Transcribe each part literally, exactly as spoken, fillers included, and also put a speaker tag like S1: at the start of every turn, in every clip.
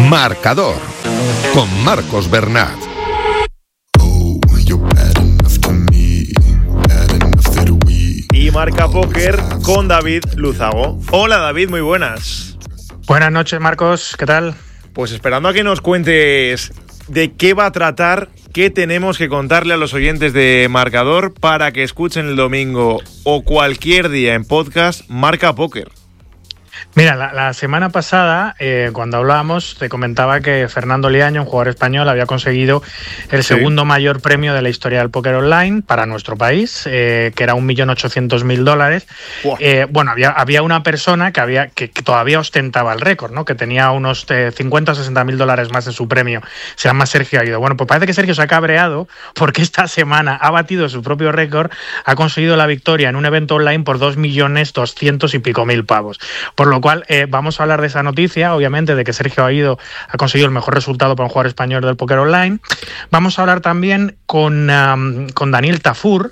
S1: Marcador con Marcos Bernat.
S2: Y Marca Póker con David Luzago. Hola David, muy buenas.
S3: Buenas noches, Marcos, ¿qué tal?
S2: Pues esperando a que nos cuentes de qué va a tratar, qué tenemos que contarle a los oyentes de Marcador para que escuchen el domingo o cualquier día en podcast Marca Póker.
S3: Mira, la, la semana pasada, eh, cuando hablábamos, te comentaba que Fernando Liaño, un jugador español, había conseguido el sí. segundo mayor premio de la historia del póker online para nuestro país, eh, que era un millón ochocientos mil dólares. Eh, bueno, había, había una persona que, había, que, que todavía ostentaba el récord, ¿no? Que tenía unos eh, cincuenta o sesenta mil dólares más en su premio. Se llama Sergio Aido. Bueno, pues parece que Sergio se ha cabreado porque esta semana ha batido su propio récord, ha conseguido la victoria en un evento online por dos millones doscientos y pico mil pavos. Por lo cual eh, vamos a hablar de esa noticia, obviamente, de que Sergio Aido ha conseguido el mejor resultado para un jugador español del póker online. Vamos a hablar también con, um, con Daniel Tafur,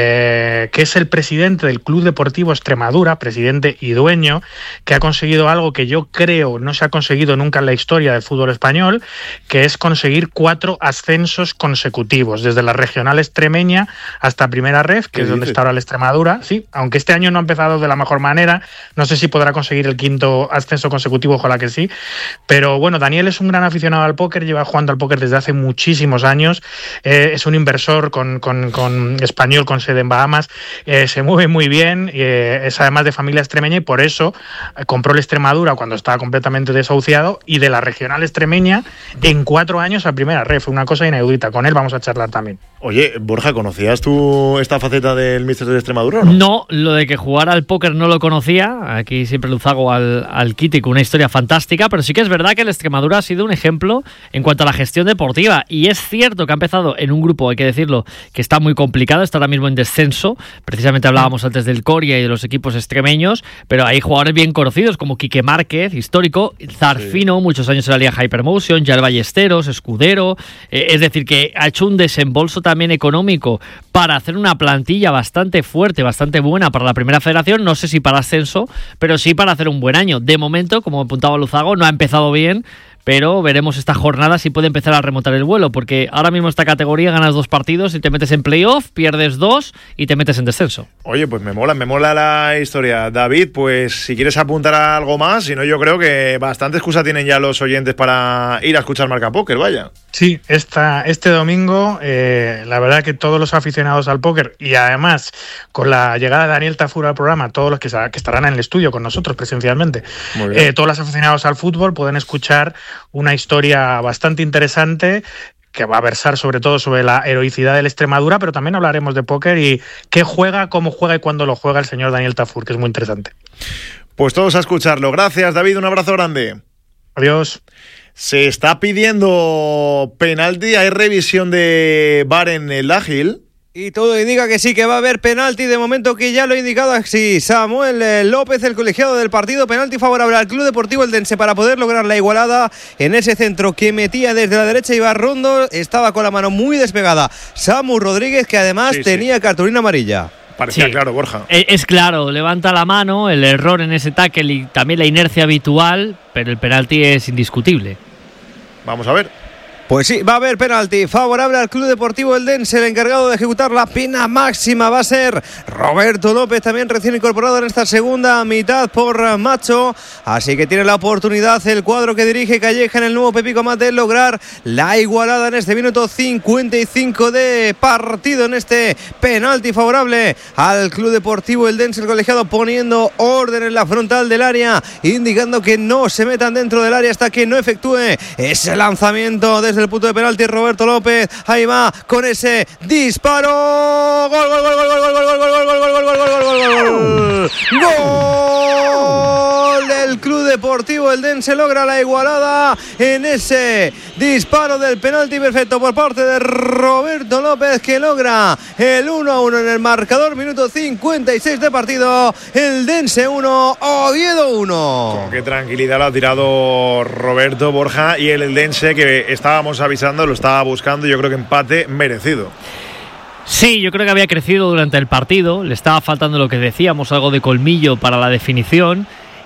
S3: eh, que es el presidente del Club Deportivo Extremadura, presidente y dueño, que ha conseguido algo que yo creo no se ha conseguido nunca en la historia del fútbol español, que es conseguir cuatro ascensos consecutivos, desde la regional extremeña hasta Primera Ref, que es donde está ahora el Extremadura. Sí, aunque este año no ha empezado de la mejor manera, no sé si podrá conseguir el quinto ascenso consecutivo, ojalá que sí, pero bueno, Daniel es un gran aficionado al póker, lleva jugando al póker desde hace muchísimos años, eh, es un inversor con, con, con español con sede en Bahamas, eh, se mueve muy bien, eh, es además de familia extremeña y por eso eh, compró el Extremadura cuando estaba completamente desahuciado y de la regional extremeña en cuatro años a Primera Red, fue una cosa inaudita, con él vamos a charlar también.
S2: Oye, Borja, ¿conocías tú esta faceta del míster de Extremadura o no?
S4: No, lo de que jugara al póker no lo conocía, aquí siempre Luzago al, al quite con una historia fantástica, pero sí que es verdad que el Extremadura ha sido un ejemplo en cuanto a la gestión deportiva y es cierto que ha empezado en un grupo, hay que decirlo, que está muy complicado, está ahora mismo en descenso, precisamente hablábamos antes del Coria y de los equipos extremeños, pero hay jugadores bien conocidos como Quique Márquez, histórico, Zarfino, sí. muchos años en la Liga Hypermotion, ya el Ballesteros, Escudero, eh, es decir que ha hecho un desembolso también económico para hacer una plantilla bastante fuerte, bastante buena para la Primera Federación, no sé si para ascenso, pero sí para hacer un buen año. De momento, como apuntaba Luzago, no ha empezado bien, pero veremos esta jornada si puede empezar a remontar el vuelo, porque ahora mismo esta categoría ganas dos partidos y te metes en playoff, pierdes dos y te metes en descenso.
S2: Oye, pues me mola, me mola la historia. David, pues si quieres apuntar a algo más, si no yo creo que bastante excusa tienen ya los oyentes para ir a escuchar Marca Póker, vaya.
S3: Sí, esta, este domingo, eh, la verdad que todos los aficionados al póker y además con la llegada de Daniel Tafur al programa, todos los que, que estarán en el estudio con nosotros presencialmente, eh, todos los aficionados al fútbol pueden escuchar una historia bastante interesante que va a versar sobre todo sobre la heroicidad del Extremadura, pero también hablaremos de póker y qué juega, cómo juega y cuándo lo juega el señor Daniel Tafur, que es muy interesante.
S2: Pues todos a escucharlo. Gracias, David, un abrazo grande.
S3: Adiós.
S2: Se está pidiendo penalti, hay revisión de V A R en el Ágil.
S5: Y todo indica que sí, que va a haber penalti, de momento que ya lo ha indicado así Samuel López, el colegiado del partido. Penalti favorable al Club Deportivo Eldense para poder lograr la igualada en ese centro que metía desde la derecha Iván Rondo. Estaba con la mano muy despegada Samu Rodríguez, que además sí, tenía sí. cartulina amarilla.
S2: Parecía
S4: sí.
S2: claro, Borja.
S4: Es, es claro, levanta la mano, el error en ese tackle y también la inercia habitual, pero el penalti es indiscutible.
S2: Vamos a ver.
S5: Pues sí, va a haber penalti favorable al Club Deportivo Eldense. El encargado de ejecutar la pena máxima va a ser Roberto López, también recién incorporado en esta segunda mitad por Macho. Así que tiene la oportunidad el cuadro que dirige Calleja en el nuevo Pepico Mat de lograr la igualada en este minuto cincuenta y cinco de partido, en este penalti favorable al Club Deportivo Eldense. El colegiado poniendo orden en la frontal del área, indicando que no se metan dentro del área hasta que no efectúe ese lanzamiento desde el punto de penalti. Roberto López, ahí va con ese disparo. Gol, gol, gol, gol, gol, gol, gol, gol, gol, gol, gol, gol, gol, gol, gol, gol del Club Deportivo Eldense. Logra la igualada en ese disparo del penalti perfecto por parte de Roberto López, que logra el uno a uno en el marcador. Minuto cincuenta y seis de partido. Eldense uno, Oviedo uno.
S2: Con qué tranquilidad lo ha tirado Roberto, Borja, y el Eldense, que estábamos avisando, lo estaba buscando. Yo creo que empate merecido.
S4: Sí, yo creo que había crecido durante el partido, le estaba faltando lo que decíamos, algo de colmillo para la definición,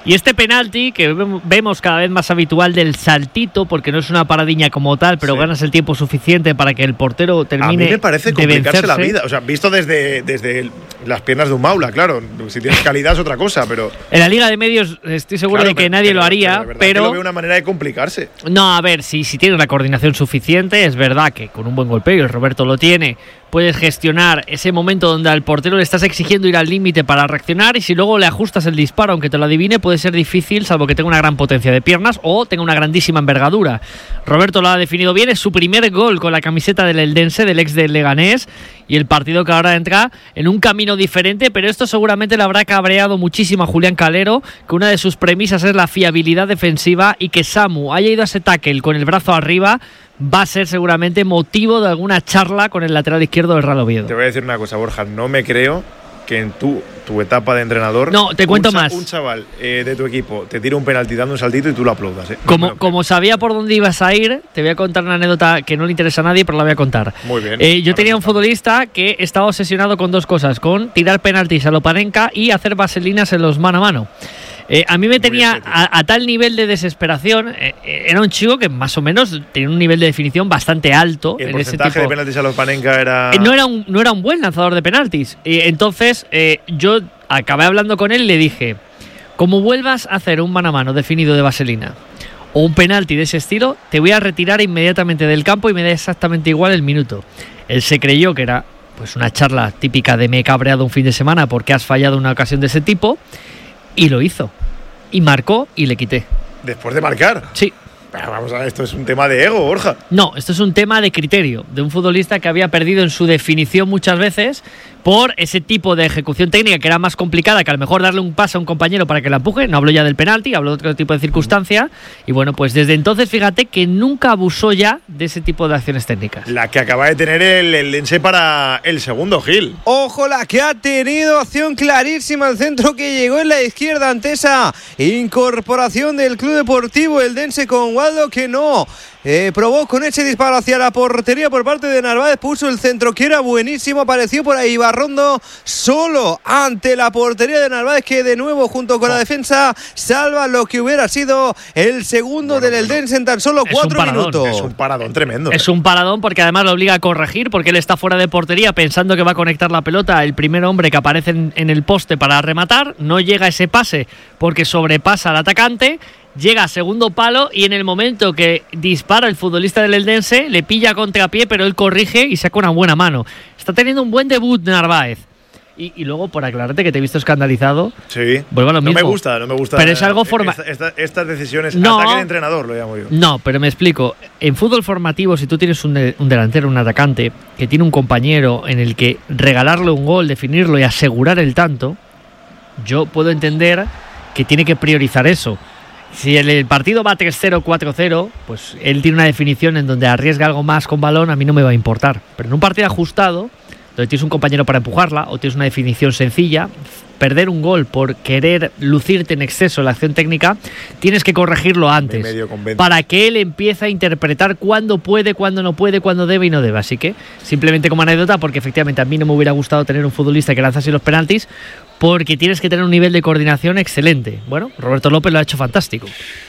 S4: Y este penalti, que vemos cada vez más habitual del saltito, porque no es una paradiña como tal, pero sí. ganas el tiempo suficiente para que el portero termine.
S2: A mí me parece
S4: de
S2: complicarse
S4: vencerse.
S2: la vida. O sea, visto desde, desde las piernas de un maula, claro. Si tienes calidad es otra cosa, pero.
S4: En la Liga de Medios estoy seguro
S2: claro,
S4: de que
S2: pero,
S4: nadie
S2: pero,
S4: lo haría,
S2: pero.
S4: pero
S2: que lo veo una manera de complicarse.
S4: No, a ver, si, si tienes la coordinación suficiente, es verdad que con un buen golpeo, y el Roberto lo tiene, puedes gestionar ese momento donde al portero le estás exigiendo ir al límite para reaccionar, y si luego le ajustas el disparo, aunque te lo adivine, puede ser difícil, salvo que tenga una gran potencia de piernas o tenga una grandísima envergadura. Roberto lo ha definido bien, es su primer gol con la camiseta del Eldense, del ex del Leganés, y el partido que ahora entra en un camino diferente, pero esto seguramente le habrá cabreado muchísimo a Julián Calero, que una de sus premisas es la fiabilidad defensiva, y que Samu haya ido a ese tackle con el brazo arriba va a ser seguramente motivo de alguna charla con el lateral izquierdo del Real Oviedo.
S2: Te voy a decir una cosa, Borja, no me creo que en tu, tu etapa de entrenador
S4: no, te cuento
S2: un,
S4: más.
S2: un chaval eh, de tu equipo te tira un penalti dando un saltito y tú lo aplaudas. ¿eh?
S4: Como,
S2: no
S4: como sabía por dónde ibas a ir, te voy a contar una anécdota que no le interesa a nadie, pero la voy a contar.
S2: Muy bien.
S4: Eh, yo tenía un futbolista que estaba obsesionado con dos cosas, con tirar penaltis a lo Panenka y hacer vaselinas en los mano a mano. Eh, a mí me tenía a, a tal nivel de desesperación. Eh, era un chico que más o menos tenía un nivel de definición bastante alto.
S2: ¿El
S4: en
S2: porcentaje
S4: ese tipo.
S2: de penaltis a los Panenka era...?
S4: Eh, no, era un, no era un buen lanzador de penaltis. Eh, entonces eh, yo acabé hablando con él y le dije, como vuelvas a hacer un mano a mano definido de vaselina o un penalti de ese estilo, te voy a retirar inmediatamente del campo y me da exactamente igual el minuto. Él se creyó que era pues una charla típica de me he cabreado un fin de semana porque has fallado una ocasión de ese tipo, y lo hizo. Y marcó y le quité.
S2: ¿Después de marcar?
S4: Sí.
S2: Pero vamos a ver, esto es un tema de ego, Borja.
S4: No, esto es un tema de criterio, de un futbolista que había perdido en su definición muchas veces por ese tipo de ejecución técnica que era más complicada que a lo mejor darle un pase a un compañero para que la empuje. No hablo ya del penalti, hablo de otro tipo de circunstancia. Y bueno, pues desde entonces fíjate que nunca abusó ya de ese tipo de acciones técnicas.
S2: La que acaba de tener el Eldense para el segundo, Gil.
S5: Ojo, la que ha tenido acción clarísima al centro que llegó en la izquierda ante esa incorporación del Club Deportivo Eldense con Waldo, que no eh, probó con ese disparo hacia la portería por parte de Narváez, puso el centro que era buenísimo, apareció por ahí Barrondo solo ante la portería de Narváez, que de nuevo junto con la defensa salva lo que hubiera sido el segundo bueno, del Eldense en tan solo cuatro minutos.
S2: Es un paradón tremendo.
S4: Es un paradón porque además lo obliga a corregir, porque él está fuera de portería pensando que va a conectar la pelota el primer hombre que aparece en, en el poste para rematar, no llega ese pase porque sobrepasa al atacante, llega a segundo palo y en el momento que dispara el futbolista del Eldense le pilla a contrapié, pero él corrige y saca una buena mano. Está teniendo un buen debut Narváez. Y, y luego, por aclararte que te he visto escandalizado,
S2: sí.
S4: vuelvo a lo mismo.
S2: No me gusta, no me gusta.
S4: Pero es algo forma.
S2: Esta, esta, estas decisiones,
S4: no,
S2: ataque de entrenador, lo llamo yo.
S4: No, pero me explico. En fútbol formativo, si tú tienes un, de, un delantero, un atacante, que tiene un compañero en el que regalarle un gol, definirlo y asegurar el tanto, yo puedo entender que tiene que priorizar eso. Si el, el partido va tres cero, cuatro cero, pues él tiene una definición en donde arriesga algo más con balón, a mí no me va a importar. Pero en un partido ajustado, donde tienes un compañero para empujarla o tienes una definición sencilla, perder un gol por querer lucirte en exceso en la acción técnica, tienes que corregirlo antes para que él empiece a interpretar cuándo puede, cuándo no puede, cuándo debe y no debe. Así que simplemente como anécdota, porque efectivamente a mí no me hubiera gustado tener un futbolista que lanzase los penaltis, porque tienes que tener un nivel de coordinación excelente. Bueno, Roberto López lo ha hecho fantástico.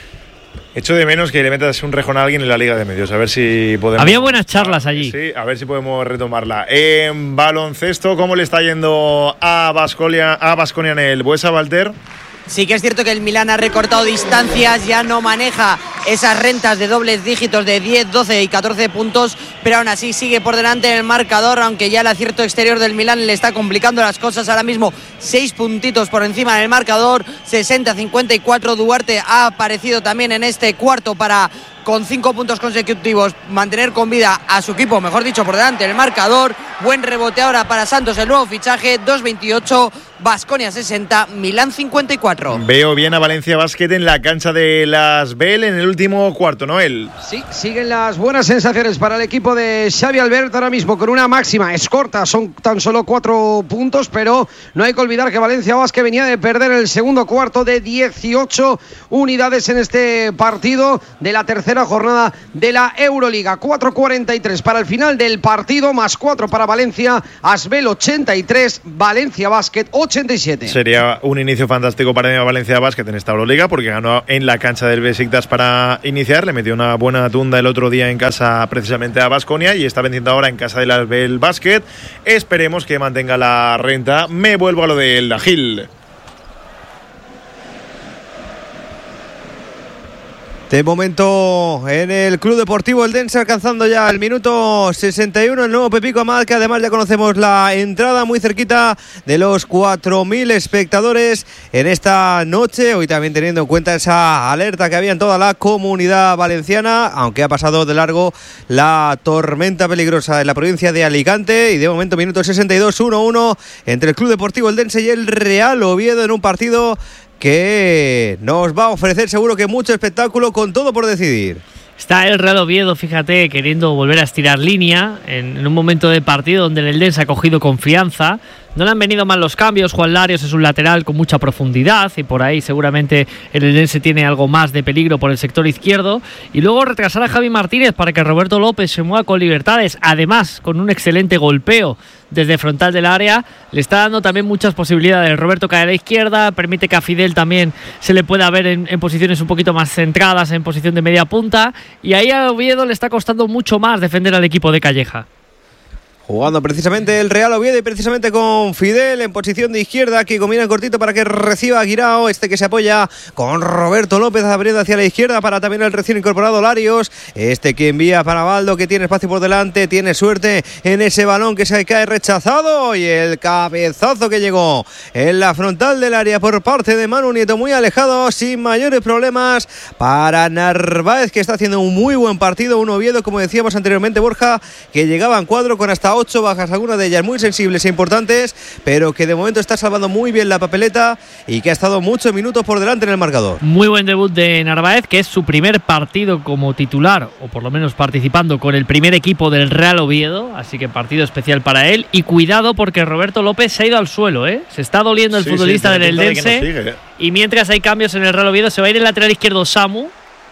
S2: Echo de menos que le metas un rejón a alguien en la Liga de Medios, a ver si podemos...
S4: Había buenas charlas allí.
S2: Sí, a ver si podemos retomarla. En baloncesto, ¿cómo le está yendo a Baskonia, a Baskonia en el Buesa, Valter?
S6: Sí que es cierto que el Milán ha recortado distancias, ya no maneja esas rentas de dobles dígitos de diez, doce y catorce puntos, pero aún así sigue por delante en el marcador, aunque ya el acierto exterior del Milán le está complicando las cosas. Ahora mismo seis puntitos por encima del marcador, sesenta a cincuenta y cuatro. Duarte ha aparecido también en este cuarto para, con cinco puntos consecutivos, mantener con vida a su equipo, mejor dicho, por delante el marcador. Buen rebote ahora para Santos, el nuevo fichaje, dos veintiocho, Baskonia sesenta, Milán cincuenta y cuatro.
S2: Veo bien a Valencia Basket en la cancha de Las Bell en el último cuarto, Noel.
S7: Sí, siguen las buenas sensaciones para el equipo de Xavi Albert ahora mismo con una máxima, es corta, son tan solo cuatro puntos, pero no hay que olvidar olvidar que Valencia Basket venía de perder el segundo cuarto de dieciocho unidades en este partido de la tercera jornada de la Euroliga. cuatro cuarenta y tres para el final del partido, más cuatro para Valencia. Asbel ochenta y tres, Valencia Basket ochenta y siete.
S2: Sería un inicio fantástico para Valencia Basket en esta Euroliga, porque ganó en la cancha del Besiktas para iniciar, le metió una buena tunda el otro día en casa precisamente a Baskonia y está venciendo ahora en casa del Asbel Basket. Esperemos que mantenga la renta. Me vuelvo a lo del Gil.
S5: De momento en el Club Deportivo Eldense, alcanzando ya el minuto sesenta y uno, el nuevo Pepico Amat, que además ya conocemos la entrada, muy cerquita de los cuatro mil espectadores en esta noche. Hoy también teniendo en cuenta esa alerta que había en toda la comunidad valenciana, aunque ha pasado de largo la tormenta peligrosa en la provincia de Alicante. Y de momento minuto sesenta y dos, uno uno entre el Club Deportivo Eldense y el Real Oviedo, en un partido que nos va a ofrecer seguro que mucho espectáculo, con todo por decidir.
S4: Está el Real Oviedo, fíjate, queriendo volver a estirar línea en, en un momento de partido donde el Eldense ha cogido confianza. No le han venido mal los cambios. Juan Larios es un lateral con mucha profundidad y por ahí seguramente el Eldense tiene algo más de peligro por el sector izquierdo. Y luego retrasar a Javi Martínez para que Roberto López se mueva con libertades. Además, con un excelente golpeo desde frontal del área, le está dando también muchas posibilidades. Roberto cae a la izquierda, permite que a Fidel también se le pueda ver en, en posiciones un poquito más centradas, en posición de media punta. Y ahí a Oviedo le está costando mucho más defender al equipo de Calleja.
S5: Jugando precisamente el Real Oviedo y precisamente con Fidel en posición de izquierda, que combina cortito para que reciba a Guirao, este que se apoya con Roberto López abriendo hacia la izquierda para también el recién incorporado Larios, este que envía para Baldo, que tiene espacio por delante, tiene suerte en ese balón que se cae rechazado, y el cabezazo que llegó en la frontal del área por parte de Manu Nieto, muy alejado, sin mayores problemas para Narváez, que está haciendo un muy buen partido. Un Oviedo, como decíamos anteriormente, Borja, que llegaba en cuadro con hasta ocho bajas, algunas de ellas muy sensibles e importantes, pero que de momento está salvando muy bien la papeleta y que ha estado muchos minutos por delante en el marcador.
S4: Muy buen debut de Narváez, que es su primer partido como titular, o por lo menos participando con el primer equipo del Real Oviedo, así que partido especial para él. Y cuidado, porque Roberto López se ha ido al suelo, ¿eh? Se está doliendo el sí, futbolista sí, del Eldense, de ¿eh? Y mientras hay cambios en el Real Oviedo, se va a ir el lateral izquierdo Samu.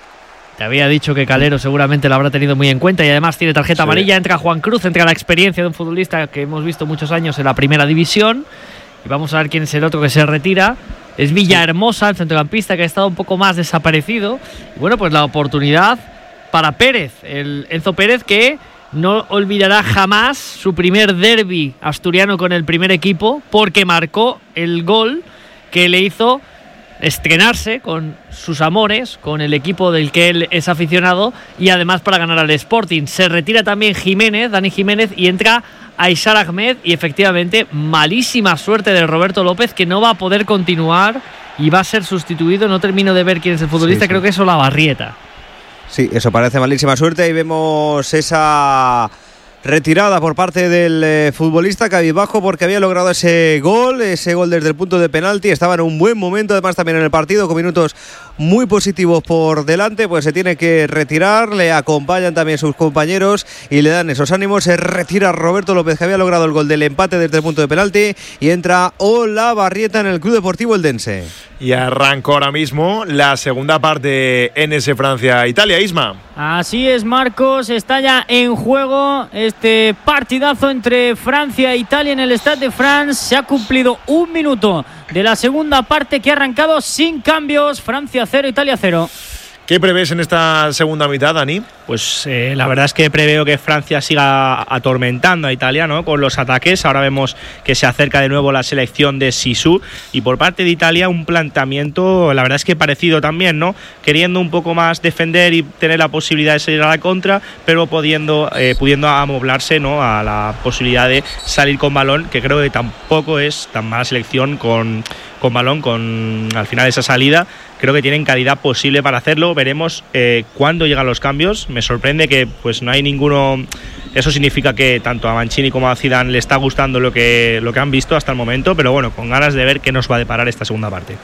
S4: Te había dicho que Calero seguramente lo habrá tenido muy en cuenta y además tiene tarjeta sí. amarilla. Entra Juan Cruz, entra la experiencia de un futbolista que hemos visto muchos años en la primera división. Y vamos a ver quién es el otro que se retira. Es Villahermosa, el centrocampista, que ha estado un poco más desaparecido. Y bueno, pues la oportunidad para Pérez, el Enzo Pérez, que no olvidará jamás su primer derbi asturiano con el primer equipo, porque marcó el gol que le hizo estrenarse con sus amores, con el equipo del que él es aficionado, y además para ganar al Sporting. Se retira también Jiménez, Dani Jiménez, y entra Aishar Ahmed, y efectivamente malísima suerte de Roberto López, que no va a poder continuar y va a ser sustituido. No termino de ver quién es el futbolista, sí, sí. Creo que es Olavarrieta.
S5: Sí, eso parece malísima suerte, y vemos esa retirada por parte del eh, futbolista cabizbajo, porque había logrado ese gol, ese gol desde el punto de penalti. Estaba en un buen momento, además también en el partido, con minutos muy positivos por delante. Pues se tiene que retirar, le acompañan también sus compañeros y le dan esos ánimos. Se retira Roberto López, que había logrado el gol del empate desde el punto de penalti, y entra Olavarrieta en el Club Deportivo Eldense.
S2: Y arrancó ahora mismo la segunda parte en ese Francia-Italia. Isma.
S8: Así es, Marcos, está ya en juego este partidazo entre Francia e Italia en el Stade de France. Se ha cumplido un minuto de la segunda parte, que ha arrancado sin cambios. Francia cero, Italia cero.
S2: ¿Qué prevés en esta segunda mitad, Dani?
S9: Pues eh, la verdad es que preveo que Francia siga atormentando a Italia, ¿no?, con los ataques. Ahora vemos que se acerca de nuevo la selección de Sisu, y por parte de Italia un planteamiento, la verdad es que parecido también, ¿no?, queriendo un poco más defender y tener la posibilidad de salir a la contra, pero pudiendo, eh, pudiendo amoblarse, ¿no?, a la posibilidad de salir con balón, que creo que tampoco es tan mala selección con, con balón, con al final de esa salida. Creo que tienen calidad posible para hacerlo. Veremos eh, cuándo llegan los cambios. Me sorprende que pues no hay ninguno. Eso significa que tanto a Mancini como a Zidane le está gustando lo que, lo que han visto hasta el momento, pero bueno, con ganas de ver qué nos va a deparar esta segunda parte.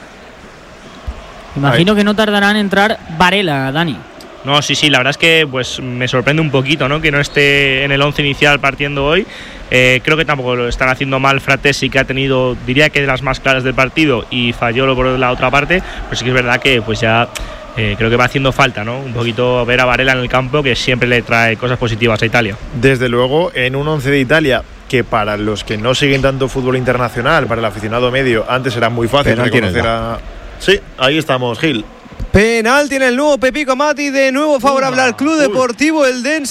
S8: Imagino que no tardarán en entrar Varela, Dani.
S9: No, sí, sí, la verdad es que pues me sorprende un poquito, ¿no?, que no esté en el once inicial partiendo hoy, Eh, creo que tampoco lo están haciendo mal. Fratesi, que ha tenido, diría que de las más claras del partido, y Fayolo por la otra parte, pero sí que es verdad que pues ya eh, creo que va haciendo falta, ¿no? Un poquito ver a Varela en el campo, que siempre le trae cosas positivas a Italia.
S2: Desde luego, en un once de Italia que para los que no siguen tanto fútbol internacional, para el aficionado medio, antes era muy fácil
S5: Penalti
S2: reconocer a... Sí, ahí estamos, Gil.
S5: Penalti en el nuevo Pepico Mati, de nuevo favorable al Club Deportivo Eldense.